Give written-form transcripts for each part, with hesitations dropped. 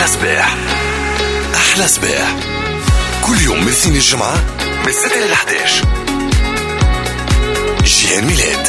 أحلى صباح. أحلى صباح كل يوم من سين الجمعة من 6 ل 11. جيهان ميلاد.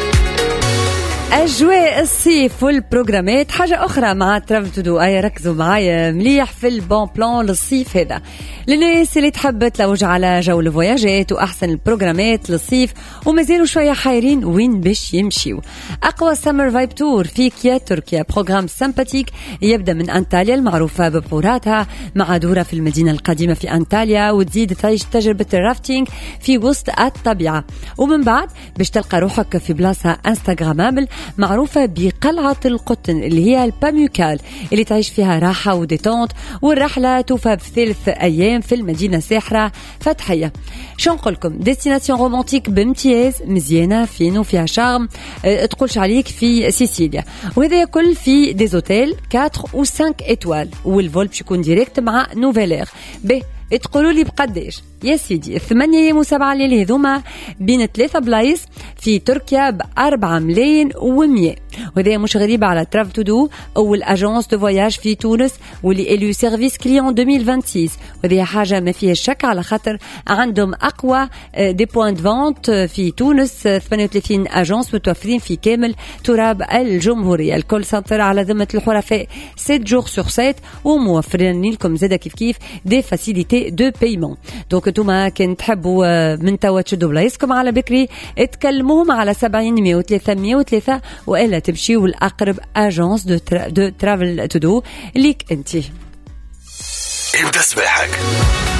أجواء الصيف والبروجرامات حاجة أخرى مع ترافل تو دو. ركزوا معايا مليح في البون بلان للصيف هذا للناس اللي تحب تلوج على جو الفواياجات وأحسن البروجرامات للصيف ومازالوا شوية حيرين وين باش يمشيوا. أقوى سمر فايب تور في كيا تركيا، بروجرام سمباتيك يبدأ من أنطاليا المعروفة ببحوراتها مع دورة في المدينة القديمة في أنطاليا وتزيد تعيش تجربة الرافتينج في وسط الطبيعة، ومن بعد باش تلقى روحك في بلاصة انستغرامابل معروفة بقلعة القطن اللي هي الباميوكال اللي تعيش فيها راحة وديتونت، والرحلة توفى ب3 أيام في المدينة الساحرة فتحية. شو نقولكم، ديستيناسيون رومانتيك بامتياز مزيانة فين وفيها شارم تقولش عليك في سيسيليا، وهذا كل في ديزوتيل 4 و 5 إتوال، والفول باش يكون ديريكت مع نوفيلير. به تقولوا لي بقديش يا سيدي؟ 8 أيام و7 ليالي هذوما بين 3 بلايص في تركيا ب4 ملايين و100. وهذا مش غريب على ترافل تو دو أول أجانس دو فواياج في تونس واللي إليو سيرفيس كليون 2026. وهذه حاجة ما فيها شك على خاطر عندهم أقوى دي بوينت فونت في تونس، 38 أجانس متوفرين في كامل تراب الجمهورية. الكول سنتر على ذمة الحرفاء 7 جور سور 7 وموفرين لكم زادا كيف دي فاسيليتي دو بايمون. دونك انتوما كان تحبوا من توا تشدوا بلايصكم على بكري تكلموهم على 70 103 103 والا تمشيوا الأقرب أجانس دو ترافل تو دو ليك انتي. ابدأ صباحك